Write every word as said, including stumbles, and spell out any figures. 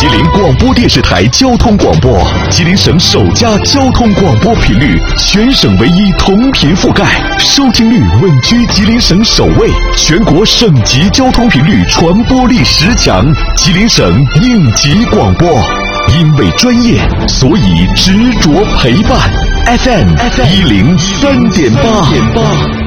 吉林广播电视台交通广播，吉林省首家交通广播频率，全省唯一同频覆盖，收听率稳居吉林省首位，全国省级交通频率传播力十强，吉林省应急广播。因为专业，所以执着陪伴。F M 一零三点八。